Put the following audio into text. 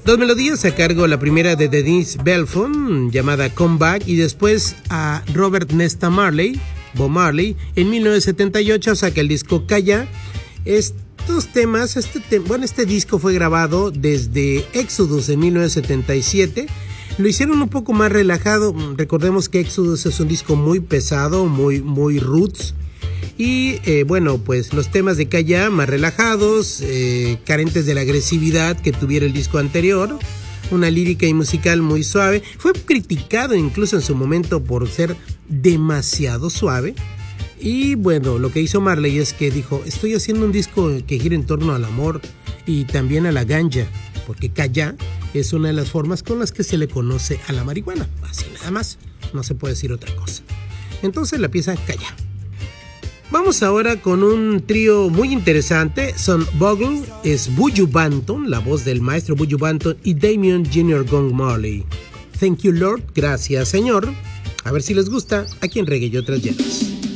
Dos melodías a cargo, la primera de Denise Belfon, llamada Come Back, y después a Robert Nesta Marley, Bob Marley, en 1978 saca el disco Calla. Estos temas, este disco fue grabado desde Exodus en 1977. Lo hicieron un poco más relajado. Recordemos que Exodus es un disco muy pesado, muy roots. Y pues los temas de Calla más relajados, carentes de la agresividad que tuviera el disco anterior, una lírica y musical muy suave. Fue criticado incluso en su momento por ser demasiado suave. Y bueno, lo que hizo Marley es que dijo, estoy haciendo un disco que gira en torno al amor y también a la ganja, porque Calla es una de las formas con las que se le conoce a la marihuana, así nada más, no se puede decir otra cosa. Entonces la pieza Calla. Vamos ahora con un trío muy interesante. Son Bogle, es Buju Banton, la voz del maestro Buju Banton, y Damian Jr. Gong Marley. Thank you Lord, gracias Señor. A ver si les gusta aquí en Reggae y otras hierbas.